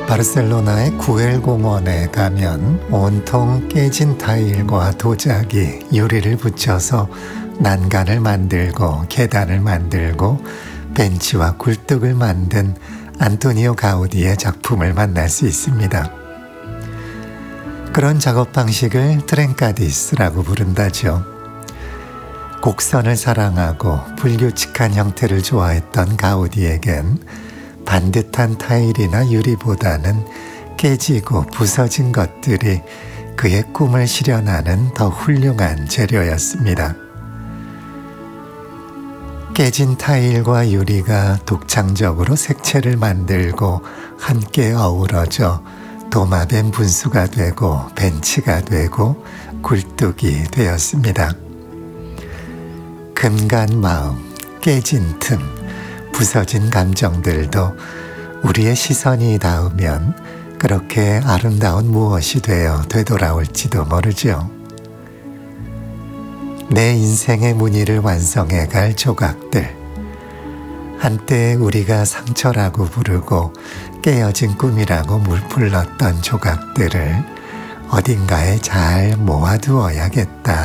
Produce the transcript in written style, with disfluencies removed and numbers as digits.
바르셀로나의 구엘 공원에 가면 온통 깨진 타일과 도자기, 유리를 붙여서 난간을 만들고 계단을 만들고 벤치와 굴뚝을 만든 안토니오 가우디의 작품을 만날 수 있습니다. 그런 작업 방식을 트렌카디스라고 부른다죠. 곡선을 사랑하고 불규칙한 형태를 좋아했던 가우디에겐 반듯한 타일이나 유리보다는 깨지고 부서진 것들이 그의 꿈을 실현하는 더 훌륭한 재료였습니다. 깨진 타일과 유리가 독창적으로 색채를 만들고 함께 어우러져 도마뱀 분수가 되고 벤치가 되고 굴뚝이 되었습니다. 금간 마음, 깨진 틈, 부서진 감정들도 우리의 시선이 닿으면 그렇게 아름다운 무엇이 되어 되돌아올지도 모르죠. 내 인생의 무늬를 완성해 갈 조각들, 한때 우리가 상처라고 부르고 깨어진 꿈이라고 불렀던 조각들을 어딘가에 잘 모아두어야겠다.